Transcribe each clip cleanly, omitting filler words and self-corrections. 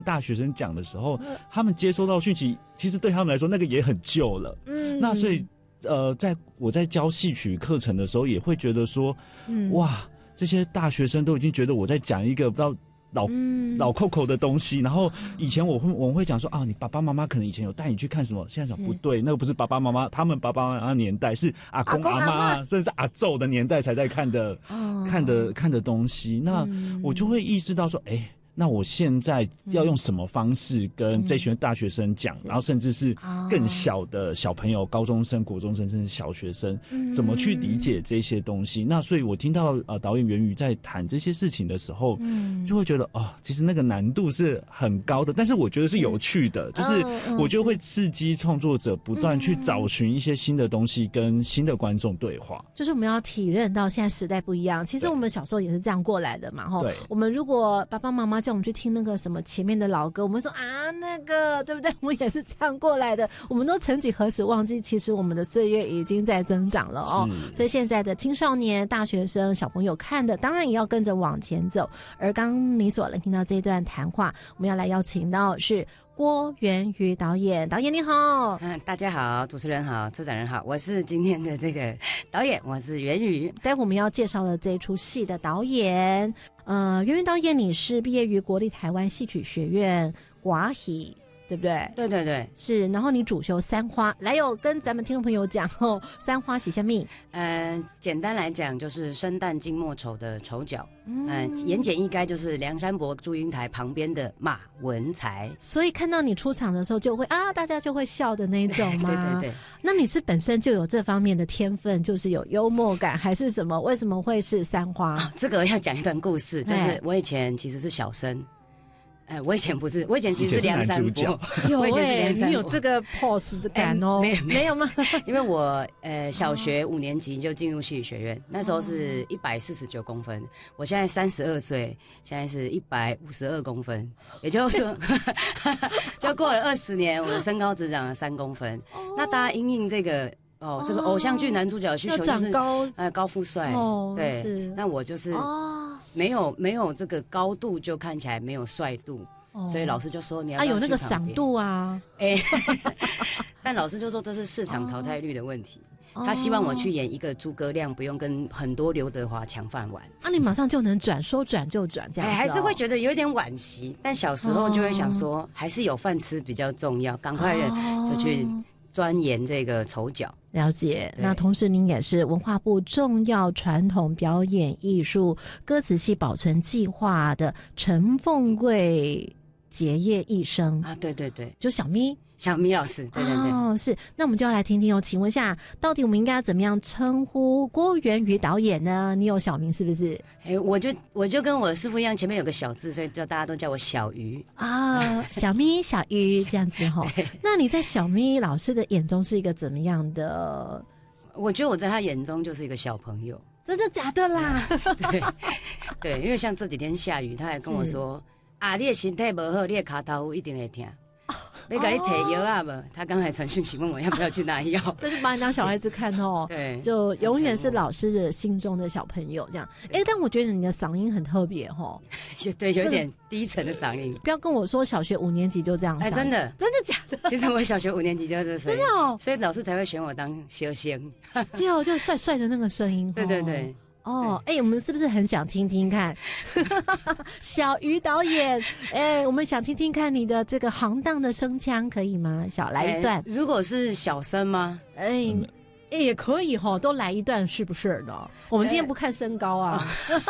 大学生讲的时候，他们接收到讯息，其实对他们来说那个也很旧了。那所以在我在教戏曲课程的时候，也会觉得说，哇，这些大学生都已经觉得我在讲一个不知道老扣扣的东西，然后以前我们会讲说啊，你爸爸妈妈可能以前有带你去看什么，现在讲不对，那个不是爸爸妈妈，他们爸爸妈妈年代是阿公阿妈，甚至是阿祖的年代才在看的东西，那我就会意识到说，那我现在要用什么方式跟这群大学生讲，然后甚至是更小的小朋友，高中生、国中生，甚至小学生，怎么去理解这些东西？那所以我听到导演元宇在谈这些事情的时候，就会觉得其实那个难度是很高的，但是我觉得是有趣的，就是我觉得会刺激创作者不断去找寻一些新的东西，跟新的观众对话。 就是我们要体认到现在时代不一样，其实我们小时候也是这样过来的嘛，吼。我们如果爸爸妈妈叫我们去听那个什么前面的老歌，我们说那个对不对？我们也是这样过来的。我们都曾几何时忘记，其实我们的岁月已经在增长了哦。所以现在的青少年、大学生、小朋友看的，当然也要跟着往前走。而刚你所能听到这一段谈话，我们要来邀请到是郭元宇导演。导演你好。 大家好，主持人好，策展人好，我是今天的这个导演，我是元宇。 待会我们要介绍的这一出戏的导演，元宇导演，你是毕业于国立台湾戏曲学院寡戏，对不对？ 对对对， 是。然后你主修三花，来有跟咱们听众朋友讲三花喜下命。 简单来讲就是生旦净末丑的丑角，言简意赅就是梁山伯祝英台旁边的马文才。 所以看到你出场的时候就会大家就会笑的那种吗？ 对对对。 那你是本身就有这方面的天分，就是有幽默感，还是什么？为什么会是三花？ 这个要讲一段故事，就是我以前其实是小生。我以前不是，我以前其实是梁山伯。 有你有这个 pose 的感哦？没有吗？ 因为我小学5年级就进入戏剧学院，那时候是149公分，我现在32岁，现在是152公分，也就是说，就过了20年，我的身高只长了3公分。那大家因应这个这个偶像剧男主角的需求就是高富帅，对，那我就是没有这个高度，就看起来没有帅度，所以老师就说你要有那个嗓度啊， 但老师就说这是市场淘汰率的问题，他希望我去演一个诸葛亮，不用跟很多刘德华抢饭碗。 你马上就能转，说转就转这样子。 还是会觉得有点惋惜，但小时候就会想说，还是有饭吃比较重要，赶快就去钻研这个丑角。 了解。那同时您也是文化部重要传统表演艺术歌仔戏保存计划的陈凤贵结业一生对对对， 就小咪老师，对对对。 是。那我们就要来听听请问一下，到底我们应该要怎么样称呼郭元宇导演呢？你有小名是不是？ 我就跟我的师傅一样，前面有个小字，所以大家都叫我小鱼小咪小鱼这样子那你在小咪老师的眼中是一个怎么样的？ 我觉得我在他眼中就是一个小朋友。 真的假的啦？ 对，因为像这几天下雨，他还跟我说你的身体不好，你的脚头一定会痛，要给你提药不？他刚才传讯息问我要不要去拿药。 这是把你当小孩子看对， 就永远是老师的心中的小朋友这样。但我觉得你的嗓音很特别对，有点低沉的嗓音。 不要跟我说小学5年级就这样真的假的？ 其实我小学5年级就这声音， 真的所以老师才会选我当修仙。 就帅帅的那个声音。 对对对。 我们是不是很想听听看小鱼导演？我们想听听看你的这个行当的声腔，可以吗？来一段。 如果是小生吗？ 也可以都来一段，是不是呢？我们今天不看身高啊。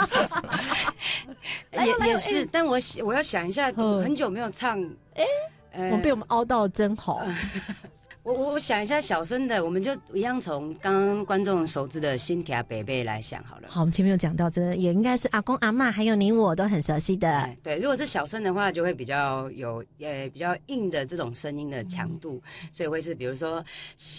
也是，但我要想一下，很久没有唱。 我被我们凹到真好。 我想一下小生的，我们就一样从刚刚观众熟知的新条北北来想好了。 好，我们前面有讲到，这个也应该是阿公阿嬷还有你我都很熟悉的。 对，如果是小生的话，就会比较有比较硬的这种声音的强度，所以会是比如说